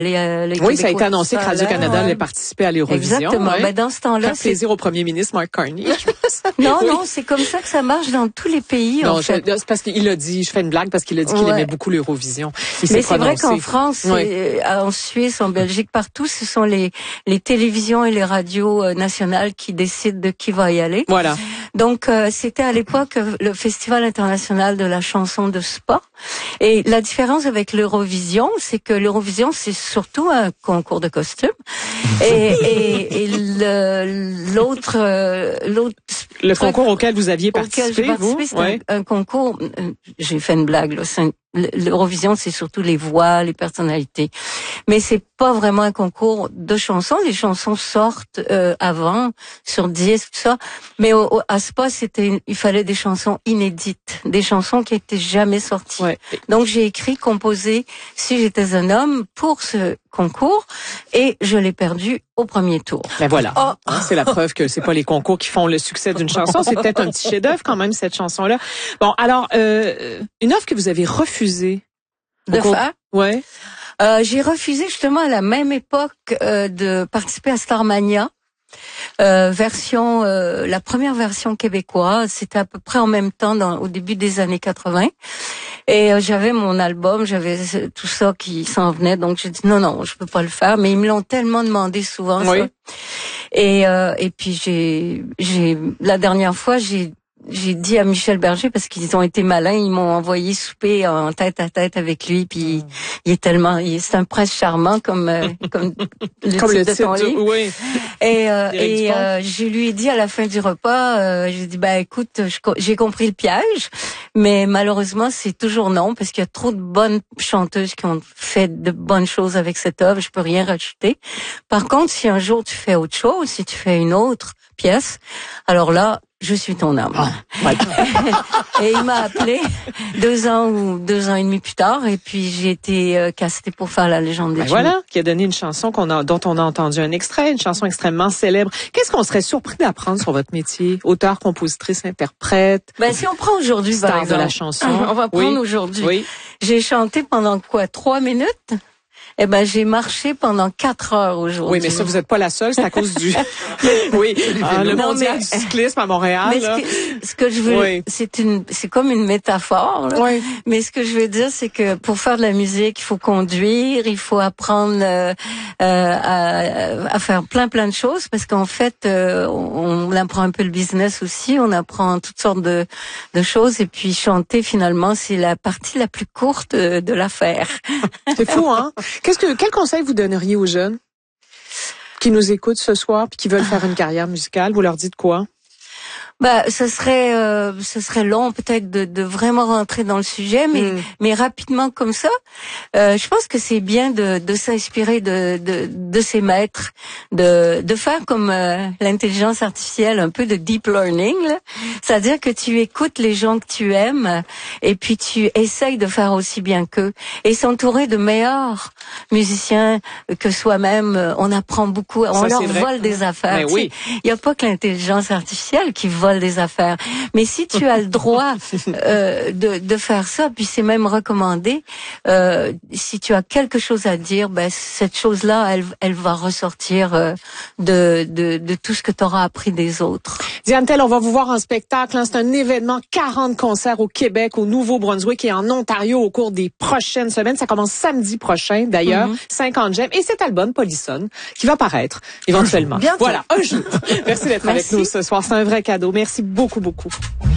Oui, ça a été annoncé que Radio-Canada allait participer à l'Eurovision. Exactement. Ouais. Ben, dans ce temps-là, faire plaisir au premier ministre Mark Carney. Non, c'est comme ça que ça marche dans tous les pays. Non, en fait. c'est parce qu'il a dit, je fais une blague parce qu'il a dit qu'il aimait beaucoup l'Eurovision. Mais c'est vrai qu'en France, en Suisse, en Belgique, partout, ce sont les télévisions et les radios nationales qui décident de qui va y aller. Voilà. Donc, c'était à l'époque le Festival international de la chanson de Spa. Et la différence avec l'Eurovision, c'est que l'Eurovision, c'est surtout un concours de costumes. Et l'autre... Le concours auquel vous aviez participé, c'est un concours... J'ai fait une blague, là. L'Eurovision, c'est surtout les voix, les personnalités. Mais c'est pas vraiment un concours de chansons. Les chansons sortent avant, sur disque, tout ça. Mais à Spa, il fallait des chansons inédites, des chansons qui étaient jamais sorties. Ouais. Donc j'ai écrit, composé Si j'étais un homme pour ce concours et je l'ai perdu au premier tour. Ben voilà, c'est la preuve que c'est pas les concours qui font le succès d'une chanson. C'est peut-être un petit chef-d'œuvre quand même cette chanson-là. Bon, alors une offre que vous avez refusée de faire. Ouais. J'ai refusé justement à la même époque de participer à Starmania. La première version québécoise, c'était à peu près en même temps au début des années 80. Et j'avais mon album, j'avais tout ça qui s'en venait, donc j'ai dit non, je peux pas le faire. Mais ils me l'ont tellement demandé souvent ça. Et puis la dernière fois j'ai dit à Michel Berger, parce qu'ils ont été malins, ils m'ont envoyé souper en tête à tête avec lui, puis c'est un prince charmant comme le titre de ton livre. Oui. Et je lui ai dit à la fin du repas, j'ai dit écoute, j'ai compris le piège, mais malheureusement c'est toujours non, parce qu'il y a trop de bonnes chanteuses qui ont fait de bonnes choses avec cette œuvre, je peux rien rajouter. Par contre, si un jour tu fais autre chose, si tu fais une autre pièce, alors là, je suis ton âme. Et il m'a appelé 2 ans et demi plus tard, et puis j'ai été castée pour faire La Légende des Jumeaux. Voilà, qui a donné une chanson dont on a entendu un extrait, une chanson extrêmement célèbre. Qu'est-ce qu'on serait surpris d'apprendre sur votre métier, auteur, compositrice, interprète? Si on prend aujourd'hui, par exemple, de la chanson, on va prendre aujourd'hui. Oui. J'ai chanté pendant 3 minutes. J'ai marché pendant 4 heures aujourd'hui. Oui, mais ça, vous n'êtes pas la seule, c'est à cause du... le mondial du cyclisme à Montréal. Mais ce que je veux, c'est comme une métaphore, là. Oui. Mais ce que je veux dire, c'est que pour faire de la musique, il faut conduire, il faut apprendre à faire plein de choses, parce qu'en fait, on apprend un peu le business aussi, on apprend toutes sortes de choses, et puis chanter, finalement, c'est la partie la plus courte de l'affaire. C'est fou, hein? Quel conseil vous donneriez aux jeunes qui nous écoutent ce soir puis qui veulent faire une carrière musicale? Vous leur dites quoi? Ce serait long peut-être de vraiment rentrer dans le sujet, mais rapidement comme ça, je pense que c'est bien de s'inspirer de ces maîtres, de faire comme l'intelligence artificielle, un peu de deep learning, là. C'est-à-dire que tu écoutes les gens que tu aimes et puis tu essayes de faire aussi bien qu'eux, et s'entourer de meilleurs musiciens que soi-même. On apprend beaucoup, on leur vole des affaires. Mais oui. Il y a pas que l'intelligence artificielle qui vole des affaires. Mais si tu as le droit de faire ça, puis c'est même recommandé, si tu as quelque chose à dire, cette chose-là, elle va ressortir de tout ce que tu auras appris des autres. Diane Tell, on va vous voir en spectacle. C'est un événement, 40 concerts au Québec, au Nouveau-Brunswick et en Ontario au cours des prochaines semaines. Ça commence samedi prochain, d'ailleurs, 50 J'aime. Et cet album, Polysone, qui va paraître éventuellement. Bientôt. Voilà, un jour. Merci d'être avec nous ce soir. C'est un vrai cadeau. Merci beaucoup.